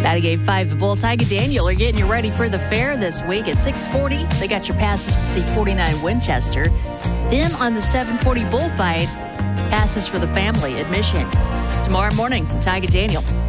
That Game 5, the Bull, Tyga Daniel are getting you ready for the fair this week at 6:40. They got your passes to see 49 Winchester. Then on the 7:40 bullfight, passes for the family admission. Tomorrow morning, Tyga Daniel.